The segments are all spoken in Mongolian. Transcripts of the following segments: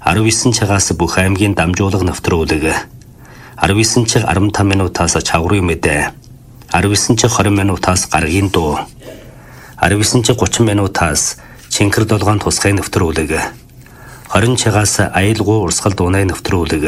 19 цагаас бүх аймгийн дамжуулга нэвтрүүлэг. 19 цаг 15 минутаас чаврын мэдээ. 19 цаг 20 минутаас гаргийн дуу. 19 цаг 30 минутаас чинкэр долгоон тусгай нэвтрүүлэг. 20 цагаас аюулгүй урсгал дуунай нэвтрүүлэг.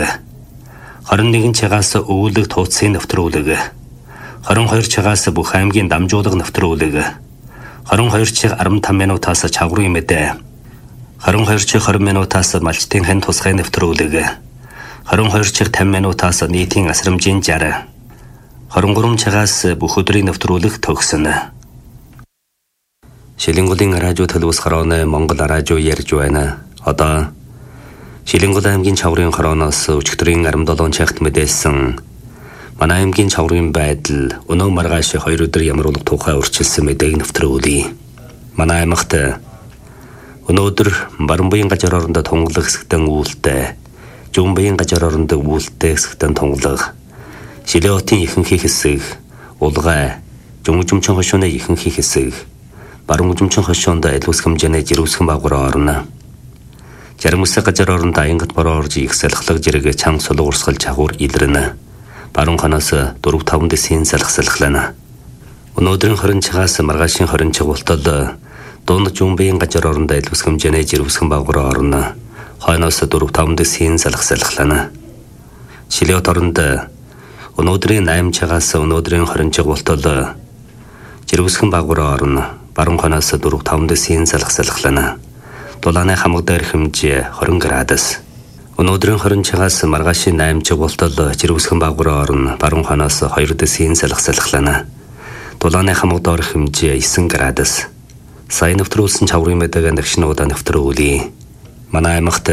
21 цагаас өвөлөг тууцын нэвтрүүлэг. 22 цагаас бүх аймгийн дамжуулга нэвтрүүлэг. 22 цаг 15 минутаас чаврын мэдээ. 22 цаг 20 минутаас малчтын хэн тусгай нэвтрүүлэг. 22 цаг 50 минутаас нийтийн асрамжийн жар. 23 цагаас бүх өдрийн нэвтрүүлэг төгснө. Шилэнгулийн радио төлөвс хорооны Монгол радио ярьж байна. Одоо Шилэнгул аймгийн чаврын хорооноос өчигдрийн 17 цагт мэдээлсэн манай аймгийн чаврын байдал өнөө маргааш 2 өдөр ямруулах тухай урьдчилсан мэдээг нэвтрүүлье. Манай аймагт өнөөдөр Баруунбаян гажар орондоо тунгалаг хэсэгтэн үүлтэй, Жумбаян гажар орондоо үүлтэй хэсэгтэн тунгалаг, Шилэотын ихэнхий хэсэг, Улгай, Жумжумчин хошууны ихэнхий хэсэг, Баруун жумчин хошуунд илүүс хэмжээний жирүүсгэн багвар орно. Жармусаа гажар орондоо аянгат бороо орж их салхлаг жирэг чанга сулуу урсгал чагуур илрэнэ. Баруун ханаас 4-5 дэсийн салхсалхлана. Өнөөдрийн 20 цагаас маргаашийн 20 цаг болтол Дунд Жумбаян гажар орондоо илүүс хэмжээний жирүүсгэн багвар орно. Хойноос 4-5 дэсийн салхсалхлана. Шилэот орондоо өнөөдрийн 8 цагаас өнөөдрийн 20 цаг болтол жирүүсгэн багвар орно. Баруун ханаас 4-5 дэсийн салхсалхлана. Дулааны хамаг дээр хэмжээ 20 градус. Өнөөдрийн 20 цагаас маргаашийн 8 цаг болтол жирүүсгэн багвар орно. Баруун ханаас 2 дэсийн салхсалхлана. Дулааны хамаг доор хэмжээ 9 градус. Сайн нэвтрүүлсэн чаврын мэдээг нэгшнуудаа нэвтрүүлье. Манай аймагт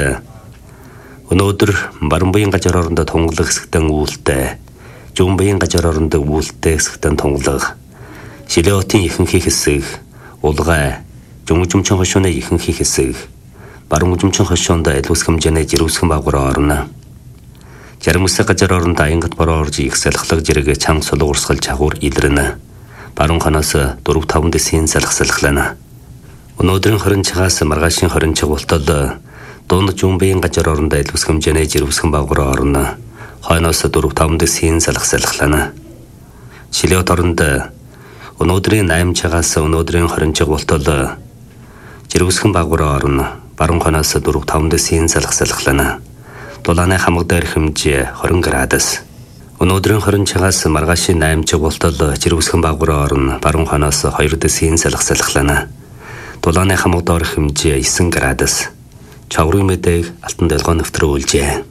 өнөөдөр Баруунбаян гажар орондоо тунгалаг хэсэгтэн үүлтэй, Жумбаян гажар орондоо үүлтэй хэсэгтэн тунгалаг, Шилэотын ихэнхий хэсэг, Улгай, Жумжумчин хошууны ихэнхий хэсэг, Баруун жумчин хошуунд илүүс хэмжээний жирүүсгэн багвар орно. Жармусаа гажар орондоо аянгат бороо орж их салхлаг жирэг чанга сулуу урсгал чагуур илрэнэ. Баруун ханаас 4-5 дэсийн салхсалхлана. Өнөөдрийн 20 цагаас маргаашийн 20 цаг болтол Дунд Жумбаян гажар орондоо илүүс хэмжээний жирүүсгэн багвар орно. Хойноос 4-5 дэсийн салхсалхлана. Шилэот орондоо өнөөдрийн 8 цагаас өнөөдрийн 20 цаг болтол жирүүсгэн багвар орно. Баруун ханаас 4-5 дэсийн салхсалхлана. Дулааны хамаг дээр хэмжээ 20 градус. Өнөөдрийн 20 цагаас маргаашийн 8 цаг болтол жирүүсгэн багвар орно. Баруун ханаас 2 дэсийн салхсалхлана. Дулааны хамаг доор хэмжээ 9 градус. Чаврын мэдээг Алтан Долгоо нэвтрүүлжээ.